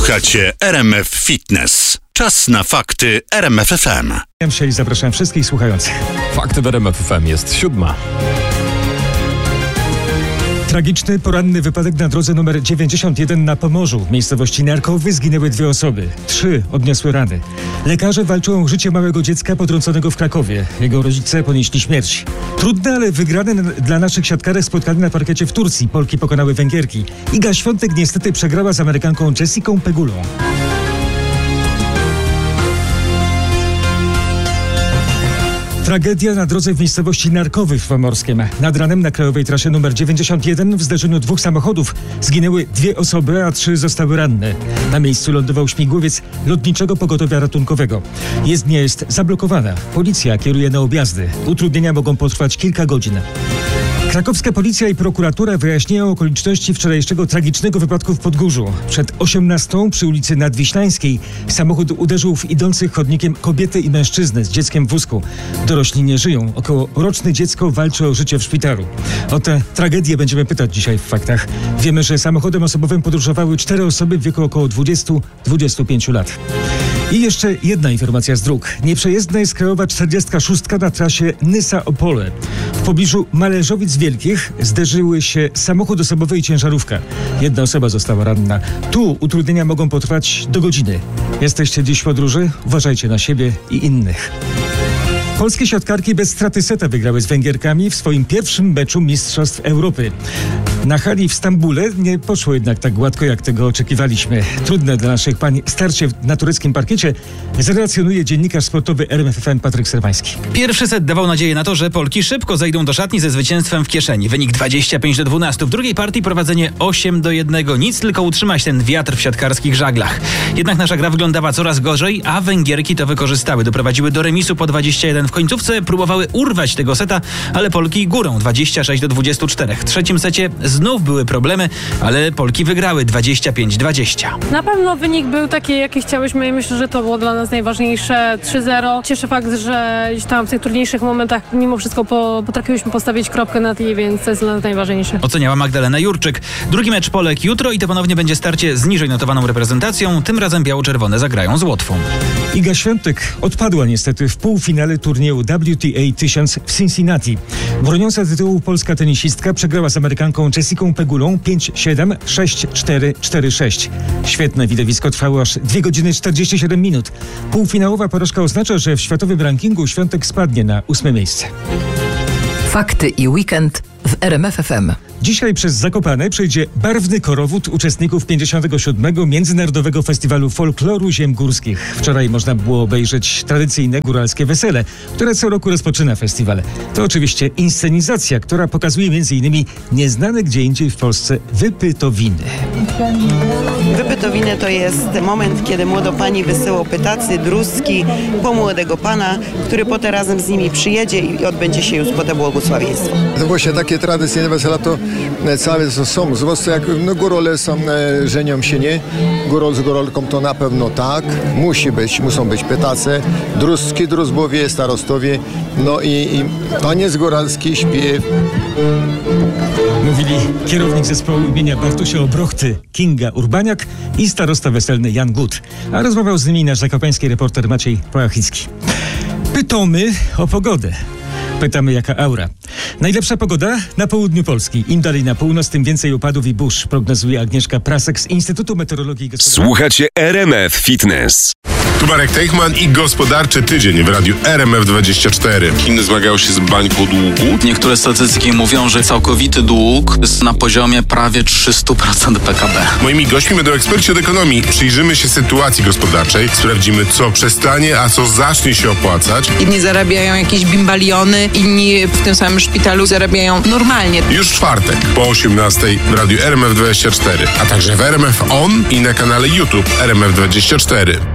Słuchacie RMF Fitness. Czas na fakty RMF FM. I zapraszam wszystkich słuchających. Fakty w RMF FM jest 7. Tragiczny, poranny wypadek na drodze numer 91 na Pomorzu. W miejscowości Narkowy zginęły 2 osoby. 3 odniosły rany. Lekarze walczą o życie małego dziecka potrąconego w Krakowie. Jego rodzice ponieśli śmierć. Trudne, ale wygrane dla naszych siatkarek spotkanie na parkiecie w Turcji. Polki pokonały Węgierki. Iga Świątek niestety przegrała z Amerykanką Jessiką Pegulą. Tragedia na drodze w miejscowości Narkowy w Pomorskiem. Nad ranem na krajowej trasie nr 91 w zderzeniu 2 samochodów zginęły 2 osoby, a 3 zostały ranne. Na miejscu lądował śmigłowiec Lotniczego Pogotowia Ratunkowego. Jezdnia jest zablokowana. Policja kieruje na objazdy. Utrudnienia mogą potrwać kilka godzin. Krakowska policja i prokuratura wyjaśniają okoliczności wczorajszego tragicznego wypadku w Podgórzu. Przed 18:00 przy ulicy Nadwiślańskiej samochód uderzył w idących chodnikiem kobietę i mężczyznę z dzieckiem w wózku. Dorośli nie żyją. Okołoroczne dziecko walczy o życie w szpitalu. O tę tragedię będziemy pytać dzisiaj w faktach. Wiemy, że samochodem osobowym podróżowały 4 osoby w wieku około 20-25 lat. I jeszcze jedna informacja z dróg. Nieprzejezdna jest krajowa 46 na trasie Nysa-Opole. W pobliżu Malerzowic Wielkich zderzyły się samochód osobowy i ciężarówka. 1 osoba została ranna. Tu utrudnienia mogą potrwać do godziny. Jesteście dziś w podróży? Uważajcie na siebie i innych. Polskie siatkarki bez straty seta wygrały z Węgierkami w swoim pierwszym meczu Mistrzostw Europy. Na hali w Stambule nie poszło jednak tak gładko, jak tego oczekiwaliśmy. Trudne dla naszych pań starcie na tureckim parkiecie zrelacjonuje dziennikarz sportowy RMF FM Patryk Serwański. Pierwszy set dawał nadzieję na to, że Polki szybko zejdą do szatni ze zwycięstwem w kieszeni. Wynik 25-12. W drugiej partii prowadzenie 8-1. Nic, tylko utrzymać ten wiatr w siatkarskich żaglach. Jednak nasza gra wyglądała coraz gorzej, a Węgierki to wykorzystały. Doprowadziły do remisu po 21. W końcówce próbowały urwać tego seta, ale Polki górą 26-24. W trzecim secie znów były problemy, ale Polki wygrały 25-20. Na pewno wynik był taki, jaki chciałyśmy i myślę, że to było dla nas najważniejsze. 3-0. Cieszy fakt, że gdzieś tam w tych trudniejszych momentach mimo wszystko potrafiłyśmy postawić kropkę na tej, więc to jest dla nas najważniejsze. Oceniała Magdalena Jurczyk. Drugi mecz Polek jutro i to ponownie będzie starcie z niżej notowaną reprezentacją. Tym razem biało-czerwone zagrają z Łotwą. Iga Świątek odpadła niestety w półfinale turnieju WTA 1000 w Cincinnati. Broniąca tytułu polska tenisistka przegrała z Amerykanką Jessiką Pegulą 5-7, 6-4, 4-6. Świetne widowisko trwało aż 2 godziny 47 minut. Półfinałowa porażka oznacza, że w światowym rankingu Świątek spadnie na 8. miejsce. Fakty i weekend w RMF FM. Dzisiaj przez Zakopane przejdzie barwny korowód uczestników 57. Międzynarodowego Festiwalu Folkloru Ziem Górskich. Wczoraj można było obejrzeć tradycyjne góralskie wesele, które co roku rozpoczyna festiwal. To oczywiście inscenizacja, która pokazuje m.in. nieznane gdzie indziej w Polsce wypytowiny. Wypytowiny to jest moment, kiedy młodopani wysyłą pytacy, druski po młodego pana, który potem razem z nimi przyjedzie i odbędzie się już potem błogosławieństwo. To właśnie takie tradycyjne wesela to całe są, zwłaszcza jak górole są, żenią się, nie? Górol z górolką to na pewno tak, muszą być pytace, druski, druzbowie, starostowie, no i taniec góralski, śpiew. Mówili kierownik zespołu imienia Bartusia Obrochty Kinga Urbaniak i starosta weselny Jan Gut. A rozmawiał z nimi nasz zakopański reporter Maciej Pałachicki. Pytamy o pogodę. Pytamy, jaka aura. Najlepsza pogoda na południu Polski. Im dalej na północ, tym więcej opadów i burz, prognozuje Agnieszka Prasek z Instytutu Meteorologii i Gospodarki. Słuchacie RMF Fitness. Tu Marek Teichman i gospodarczy tydzień w radiu RMF24. Chiny zmagają się z bańką długu. Niektóre statystyki mówią, że całkowity dług jest na poziomie prawie 300% PKB. Moimi gośćmi będą eksperci od ekonomii. Przyjrzymy się sytuacji gospodarczej, sprawdzimy, co przestanie, a co zacznie się opłacać. Inni zarabiają jakieś bimbaliony, inni w tym samym szpitalu zarabiają normalnie. Już w czwartek po 18:00 w radiu RMF24, a także w RMF On i na kanale YouTube RMF24.